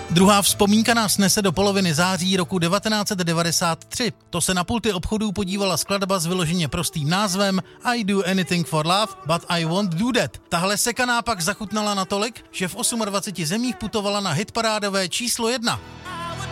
Druhá vzpomínka nás nese do poloviny září roku 1993. To se na pulty obchodů podívala skladba s vyloženě prostým názvem I Do Anything for Love, But I Won't Do That. Tahle sekaná pak zachutnala natolik, že v 28 zemích putovala na hitparádové číslo 1.